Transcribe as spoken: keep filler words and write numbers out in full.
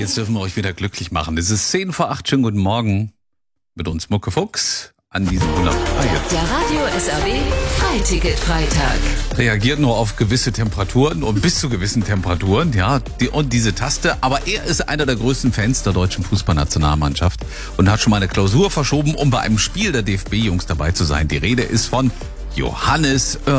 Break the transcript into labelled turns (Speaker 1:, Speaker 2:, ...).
Speaker 1: Jetzt dürfen wir euch wieder glücklich machen. Es ist zehn vor acht. Schönen guten Morgen mit uns Mucke Fuchs an diesem wunderbaren Tag.
Speaker 2: Der Radio S R B Freiticket-Freitag.
Speaker 1: Reagiert nur auf gewisse Temperaturen und bis zu gewissen Temperaturen, ja, die, und diese Taste. Aber er ist einer der größten Fans der deutschen Fußballnationalmannschaft und hat schon mal eine Klausur verschoben, um bei einem Spiel der D F B-Jungs dabei zu sein. Die Rede ist von Johannes Oertel.